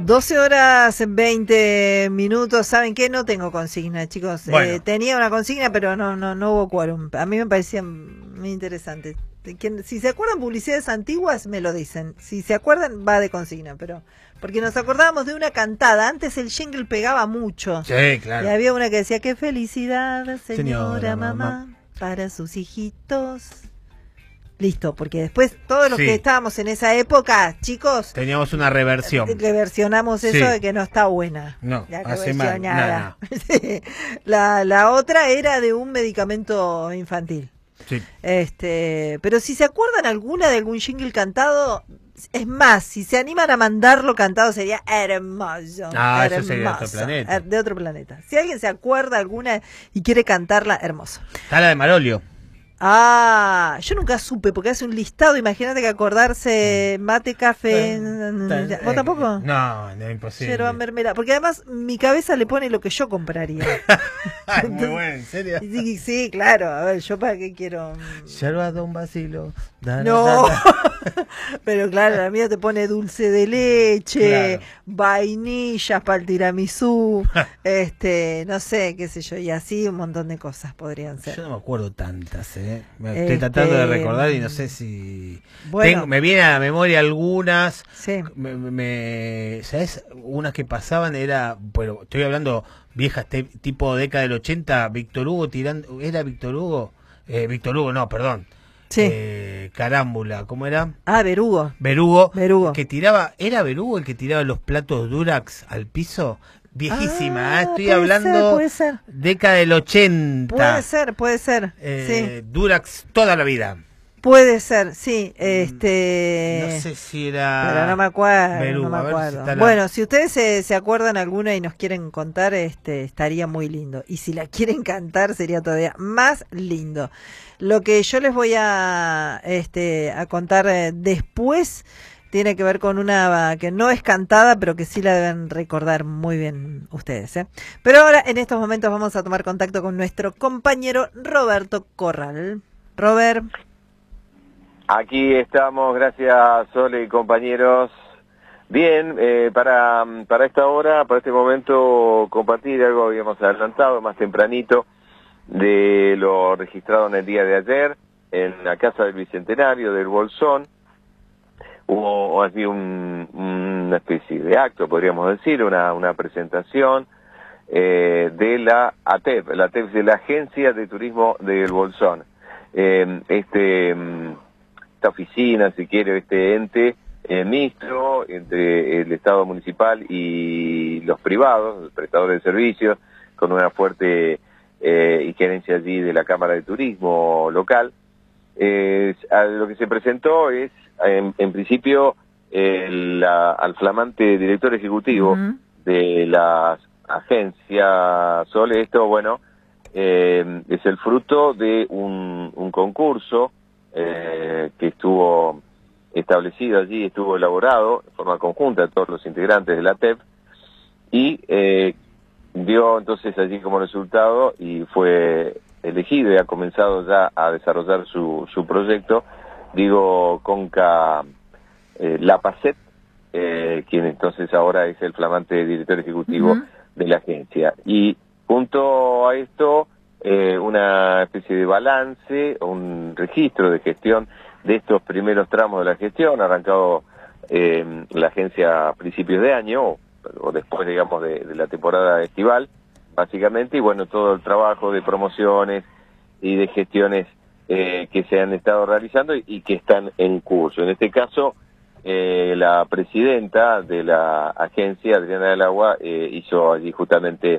12 horas 20 minutos. ¿Saben qué? No tengo consigna, chicos. Bueno. Tenía una consigna, pero no hubo quórum. A mí me parecía muy interesante. Si se acuerdan publicidades antiguas, me lo dicen. Si se acuerdan, va de consigna, pero... Porque nos acordábamos de una cantada. Antes el jingle pegaba mucho. Sí, claro. Y había una que decía, qué felicidad, señora Señora mamá, para sus hijitos. Listo, porque después todos los Sí. que estábamos en esa época, chicos, Teníamos una reversión. reversionamos eso Sí. de que no está buena. No, La hace mal. reversionada. Sí. La otra era de un medicamento infantil. Sí. Pero si se acuerdan alguna de algún jingle cantado, es más, si se animan a mandarlo cantado sería hermoso. Ah, eso sería de otro planeta. De otro planeta. Si alguien se acuerda alguna y quiere cantarla, hermoso. Está la de Marolio. Ah, yo nunca supe, porque hace un listado, imagínate que acordarse mate, café, ¿vos tampoco? No, no es imposible. Yerba, mermelada, porque además mi cabeza le pone lo que yo compraría. Ay, muy bueno, ¿en serio? Sí, sí, claro, a ver, yo para qué quiero... Yerba Don Basilo. No, pero claro, la mía te pone dulce de leche, Claro. vainillas para el tiramisú, no sé, qué sé yo, y así un montón de cosas podrían ser. Yo no me acuerdo tantas, Me estoy tratando de recordar y no sé si... Bueno. Me vienen a la memoria algunas. Sí. ¿Sabes? Unas que pasaban era... Pero estoy hablando viejas, tipo década del 80, Víctor Hugo tirando... ¿Era Víctor Hugo? Víctor Hugo, no, perdón. Sí. Carámbula, ¿cómo era? Ah, Berugo. Berugo. Que tiraba... ¿Era Berugo el que tiraba los platos Durax al piso? Viejísima, estoy hablando puede ser. década del 80. Puede ser, sí. Durax toda la vida. Puede ser, sí. No sé si era... Pero no me acuerdo, Berugo, no me a ver acuerdo. si está la- Bueno, si ustedes se acuerdan alguna y nos quieren contar, estaría muy lindo. Y si la quieren cantar, sería todavía más lindo. Lo que yo les voy a contar después tiene que ver con una que no es cantada, pero que sí la deben recordar muy bien ustedes, ¿eh? Pero ahora, en estos momentos, vamos a tomar contacto con nuestro compañero Roberto Corral. Robert. Aquí estamos, gracias Sole y compañeros. Bien, para esta hora, para este momento, compartir algo que habíamos adelantado más tempranito de lo registrado en el día de ayer en la Casa del Bicentenario del Bolsón. Hubo así una especie de acto, podríamos decir, una presentación de la ATEP. La ATEP es de la Agencia de Turismo del Bolsón. Esta oficina, si quiere, este ente mixto entre el Estado municipal y los privados, los prestadores de servicios, con una fuerte injerencia allí de la Cámara de Turismo local. Lo que se presentó es, en principio, al flamante director ejecutivo de la agencia Sole. Esto, bueno, es el fruto de un concurso que estuvo establecido allí, estuvo elaborado de forma conjunta de todos los integrantes de la TEP y dio entonces allí como resultado y fue elegido y ha comenzado ya a desarrollar su proyecto, digo, Conca Lapacet, quien entonces ahora es el flamante director ejecutivo de la agencia. Y junto a esto, una especie de balance, un registro de gestión de estos primeros tramos de la gestión, arrancado la agencia a principios de año, o después, digamos, de la temporada estival, básicamente, y bueno, todo el trabajo de promociones y de gestiones que se han estado realizando y que están en curso. En este caso, la presidenta de la agencia, Adriana del Agua, hizo allí justamente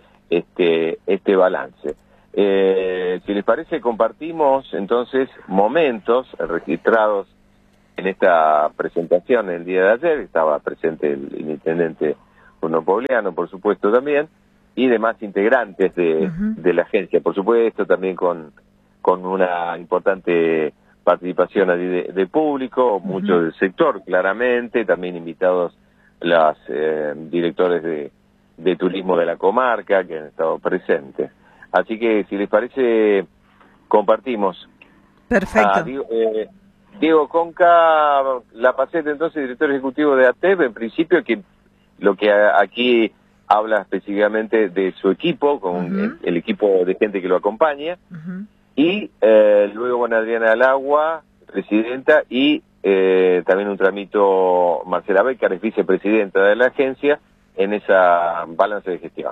este balance. Si les parece, compartimos entonces momentos registrados en esta presentación el día de ayer. Estaba presente el intendente Bruno Pogliano, por supuesto, también, y demás integrantes de la agencia, por supuesto, también con una importante participación allí de público, mucho del sector, claramente, también invitados los directores de turismo de la comarca que han estado presentes. Así que, si les parece, compartimos. Perfecto. Diego Conca Lapacet, entonces director ejecutivo de ATEP, en principio, que lo que aquí habla específicamente de su equipo, con el equipo de gente que lo acompaña, y luego con Adriana Alagua, presidenta, y también un tramito Marcela Becker, es vicepresidenta de la agencia, en esa balance de gestión.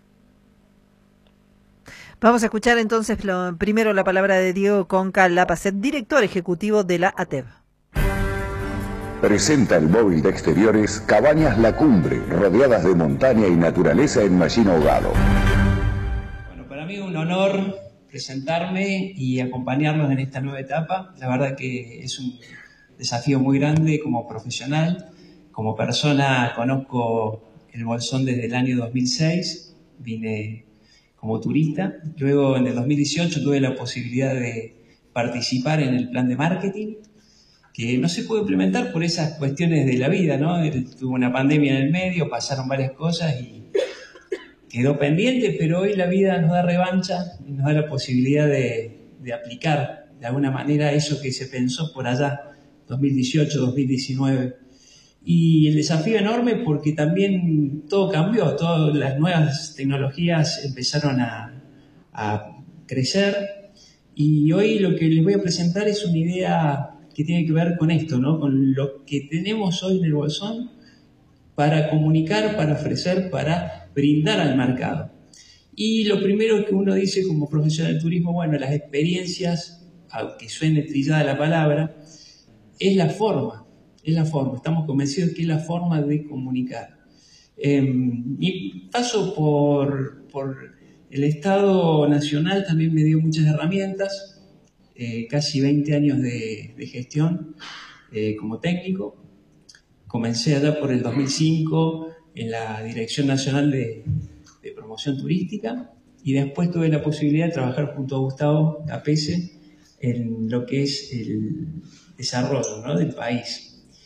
Vamos a escuchar entonces primero la palabra de Diego Conca Lapacet, director ejecutivo de la ATEV. Presenta el móvil de exteriores Cabañas La Cumbre, rodeadas de montaña y naturaleza en Machín Ahogado. Bueno, para mí es un honor presentarme y acompañarlos en esta nueva etapa. La verdad que es un desafío muy grande como profesional. Como persona conozco el Bolsón desde el año 2006, vine como turista. Luego en el 2018 tuve la posibilidad de participar en el plan de marketing, que no se pudo implementar por esas cuestiones de la vida, ¿no? Tuvo una pandemia en el medio, pasaron varias cosas y quedó pendiente, pero hoy la vida nos da revancha y nos da la posibilidad de aplicar de alguna manera eso que se pensó por allá, 2018, 2019. Y el desafío enorme porque también todo cambió, todas las nuevas tecnologías empezaron a crecer, y hoy lo que les voy a presentar es una idea que tiene que ver con esto, ¿no? Con lo que tenemos hoy en el Bolsón para comunicar, para ofrecer, para brindar al mercado. Y lo primero que uno dice como profesional del turismo, bueno, las experiencias, aunque suene trillada la palabra, es la forma, estamos convencidos que es la forma de comunicar. Mi paso por el Estado Nacional también me dio muchas herramientas, casi 20 años de gestión como técnico. Comencé allá por el 2005 en la Dirección Nacional de Promoción Turística, y después tuve la posibilidad de trabajar junto a Gustavo Capese en lo que es el desarrollo, ¿no?, del país.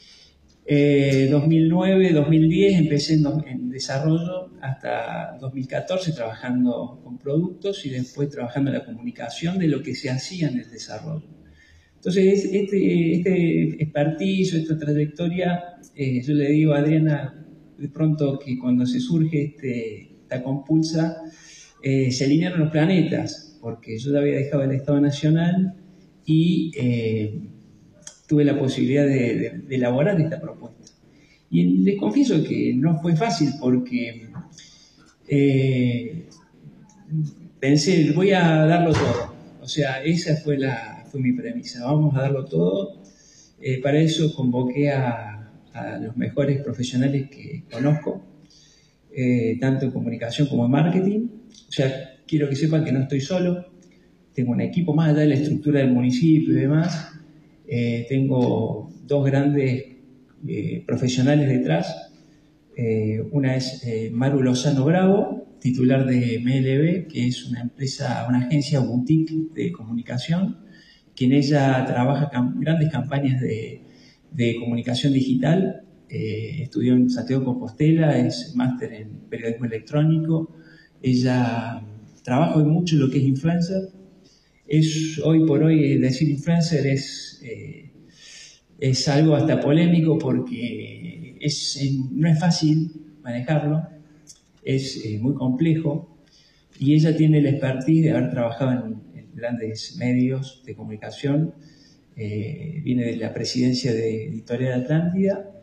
2009-2010 empecé en desarrollo hasta 2014 trabajando con productos y después trabajando en la comunicación de lo que se hacía en el desarrollo. Entonces, este expertise, esta trayectoria, yo le digo a Adriana de pronto que cuando se surge esta compulsa, se alinearon los planetas, porque yo ya había dejado el Estado Nacional y tuve la posibilidad de elaborar esta propuesta. Y les confieso que no fue fácil porque pensé, voy a darlo todo. O sea, esa fue mi premisa, vamos a darlo todo. Para eso convoqué a los mejores profesionales que conozco, tanto en comunicación como en marketing. O sea, quiero que sepan que no estoy solo, tengo un equipo más allá de la estructura del municipio y demás. Tengo dos grandes profesionales detrás. Una es Maru Lozano Bravo, titular de MLB, que es una agencia boutique de comunicación, que en ella trabaja grandes campañas de comunicación digital. Estudió en Santiago de Compostela, es máster en periodismo electrónico. Ella trabaja hoy mucho en lo que es influencer. Hoy por hoy decir influencer es algo hasta polémico porque no es fácil manejarlo, es muy complejo, y ella tiene la expertise de haber trabajado en grandes medios de comunicación. Viene de la presidencia de Editorial Atlántida,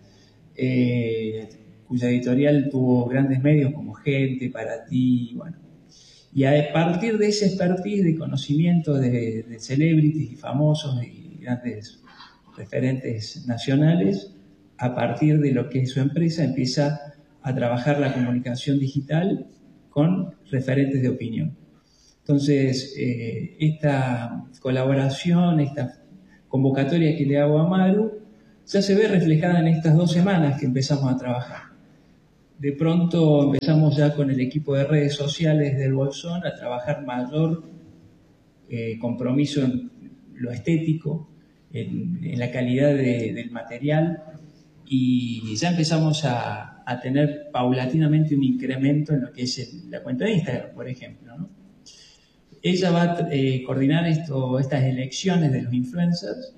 cuya editorial tuvo grandes medios como Gente, Para Ti, bueno. Y a partir de ese expertise de conocimiento de celebrities y famosos y grandes referentes nacionales, a partir de lo que es su empresa, empieza a trabajar la comunicación digital con referentes de opinión. Entonces, esta colaboración, esta convocatoria que le hago a Maru, ya se ve reflejada en estas 2 semanas que empezamos a trabajar. De pronto empezamos ya con el equipo de redes sociales del Bolsón a trabajar mayor compromiso en lo estético, en la calidad del material, y ya empezamos a tener paulatinamente un incremento en lo que es la cuenta de Instagram, por ejemplo, ¿no? Ella va a coordinar estas elecciones de los influencers.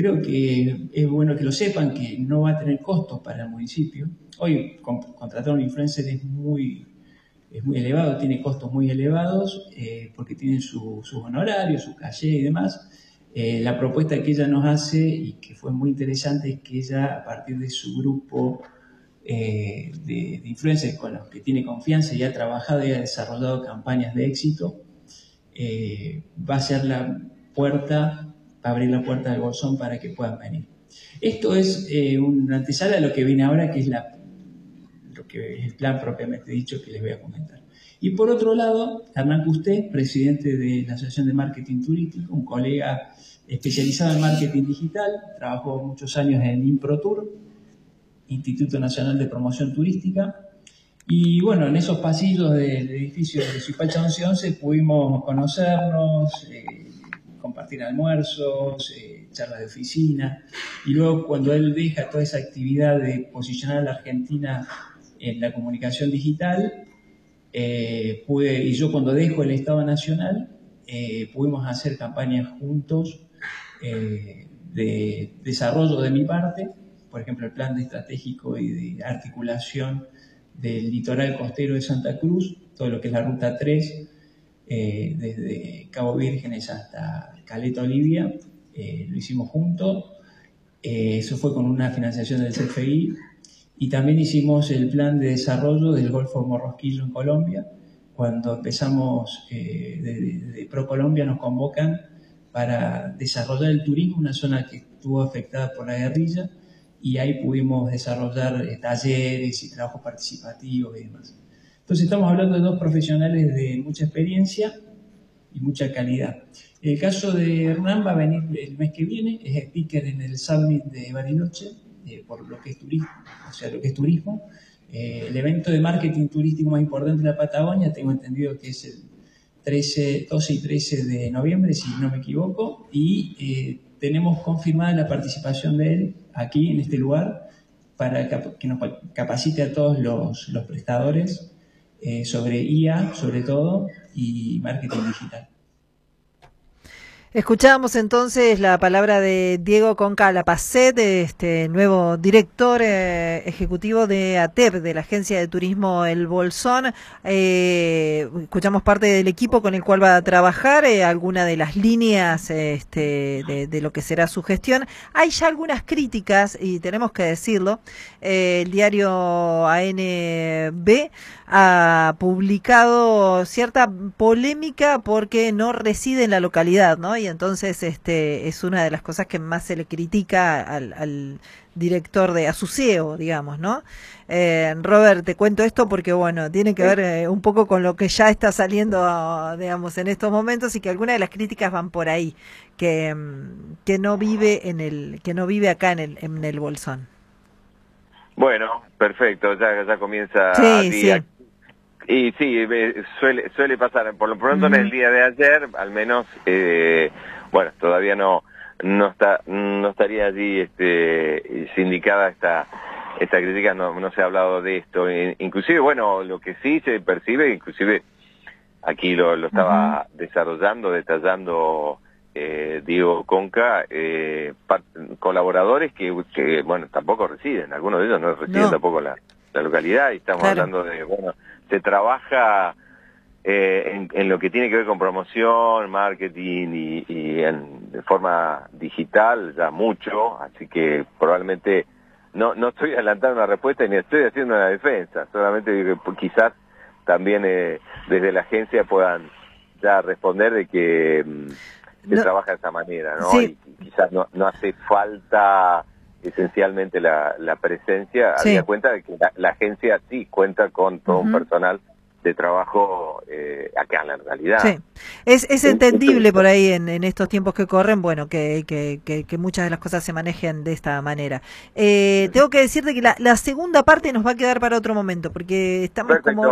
creo que es bueno que lo sepan, que no va a tener costos para el municipio. Hoy contratar a un influencer es muy elevado, tiene costos muy elevados, porque tienen sus honorarios, su calle y demás. La propuesta que ella nos hace, y que fue muy interesante, es que ella, a partir de su grupo de influencers con los que tiene confianza y ha trabajado y ha desarrollado campañas de éxito, va a ser va a abrir la puerta del Bolsón para que puedan venir. Esto es una antesala de lo que viene ahora, que es lo que es el plan propiamente dicho que les voy a comentar. Y por otro lado, Hernán Custé, presidente de la Asociación de Marketing Turístico, un colega especializado en marketing digital, trabajó muchos años en InProTour, Instituto Nacional de Promoción Turística, y bueno, en esos pasillos del edificio de Suipacha 1111 pudimos conocernos, compartir almuerzos, charlas de oficina, y luego cuando él deja toda esa actividad de posicionar a la Argentina en la comunicación digital, y yo cuando dejo el Estado Nacional, pudimos hacer campañas juntos de desarrollo de mi parte, por ejemplo el plan estratégico y de articulación del litoral costero de Santa Cruz, todo lo que es la Ruta 3, desde Cabo Vírgenes hasta Caleta Olivia, lo hicimos juntos. Eso fue con una financiación del CFI, y también hicimos el plan de desarrollo del Golfo Morrosquillo en Colombia. Cuando empezamos de ProColombia nos convocan para desarrollar el turismo, una zona que estuvo afectada por la guerrilla, y ahí pudimos desarrollar talleres y trabajos participativos y demás. Entonces estamos hablando de dos profesionales de mucha experiencia y mucha calidad. El caso de Hernán va a venir el mes que viene, es speaker en el Summit de Bariloche, por lo que es turismo, el evento de marketing turístico más importante de la Patagonia, tengo entendido que es el 12 y 13 de noviembre, si no me equivoco, y tenemos confirmada la participación de él aquí en este lugar para que nos capacite a todos los prestadores sobre IA, sobre todo, y marketing digital. Escuchábamos entonces la palabra de Diego Conca Lapacet, nuevo director ejecutivo de ATEP, de la Agencia de Turismo El Bolsón. Escuchamos parte del equipo con el cual va a trabajar, alguna de las líneas de lo que será su gestión. Hay ya algunas críticas, y tenemos que decirlo. El diario ANB ha publicado cierta polémica porque no reside en la localidad, ¿no? Y entonces es una de las cosas que más se le critica al director de Asuceo, digamos, ¿no? Robert, te cuento esto porque, bueno, tiene que ver un poco con lo que ya está saliendo, digamos, en estos momentos, y que algunas de las críticas van por ahí, que no vive acá en el Bolsón. Bueno, perfecto, ya comienza sí, día. Sí. Y sí, suele pasar. Por lo pronto en el día de ayer, al menos, bueno, todavía no estaría allí sindicada esta crítica, no se ha hablado de esto. Inclusive, bueno, lo que sí se percibe, inclusive aquí lo estaba detallando Diego Conca, colaboradores que, bueno, tampoco residen, algunos de ellos no residen tampoco en la localidad, y estamos hablando de, bueno, se trabaja en lo que tiene que ver con promoción, marketing y de forma digital ya mucho, así que probablemente no estoy adelantando una respuesta ni estoy haciendo una defensa, solamente digo que quizás también desde la agencia puedan ya responder de que se trabaja de esa manera, ¿no? Sí. Y quizás no hace falta esencialmente la presencia, habida cuenta de que la agencia sí cuenta con todo un personal de trabajo acá en la realidad. Sí, es entendible por ahí en estos tiempos que corren, bueno, que muchas de las cosas se manejen de esta manera. Tengo que decirte que la segunda parte nos va a quedar para otro momento, porque estamos como